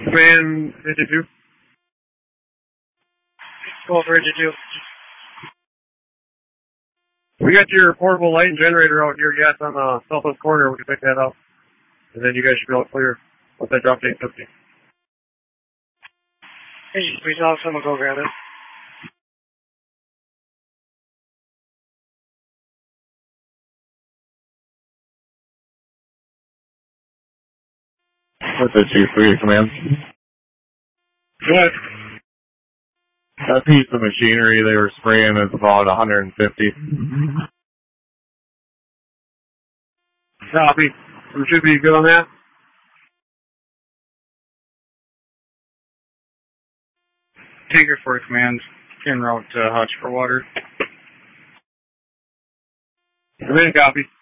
Command Rigid 2. Go for Rigid 2. We got your portable light and generator out here, yes, on the southwest corner. We can pick that up. And then you guys should be all clear once that drop to 850. Rigid 3 south, someone go grab it. What's the chief for your command? Good. That piece of machinery they were spraying is about 150. Copy. We should be good on that. Tiger for command. En route to Hutch for water. Command, copy.